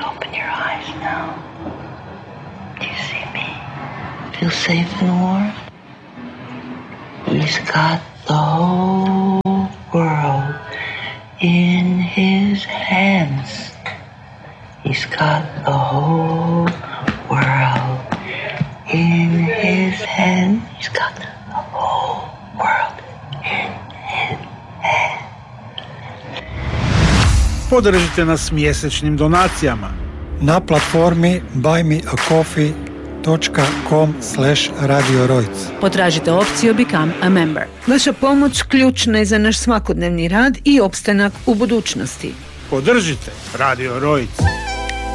open your eyes now? Do you see me? Feel safe and warm? He's got the whole world in his hands. He's got the whole world in his hands. He's got the whole world in his hands. Podržite nas mjesečnim donacijama na platformi buymeacoffee.com/Radio Rojc. Potražite opciju Become a Member. Vaša pomoć ključna je za naš svakodnevni rad i opstanak u budućnosti. Podržite Radio Rojc.